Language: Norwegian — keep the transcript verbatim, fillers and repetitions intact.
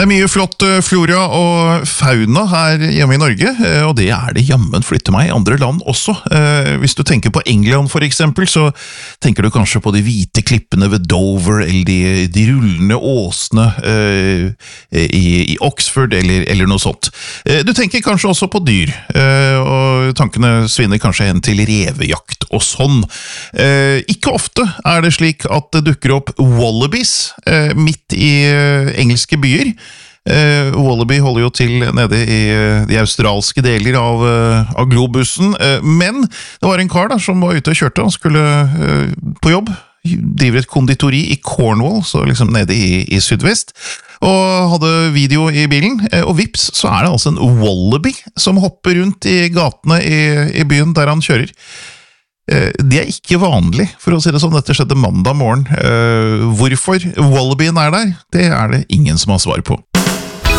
Det er mye flott eh, flora og fauna her hjemme i Norge, eh, og det er det jammen flytte meg i andre land også. Eh, Hvis du tenker på England for eksempel, så tenker du kanskje på de hvite klippene ved Dover, eller de, de rullende åsene eh, i, i Oxford, eller, eller noe sånt. Eh, Du tenker kanskje også på dyr, eh, og tankene svinner kanskje hen til revejakt og sånn. Eh, Ikke ofte er det slik at det dukker opp wallabies eh, midt i eh, engelske byer. Uh, Wallaby holder jo til nede i uh, de australske deler av, uh, av globusen, uh, men det var en kar da, som var ute og kjørte, han skulle uh, på jobb, driver et konditori i Cornwall, så liksom nede i, i sydvest, og hadde video i bilen, uh, og vips, så er det altså en wallaby som hopper rundt i gatene i, i byen der han kjører. Det er ikke vanlig, for å si det sånn. Dette skjedde mandag morgen. Hvorfor wallabyen er der, det er det ingen som har svar på.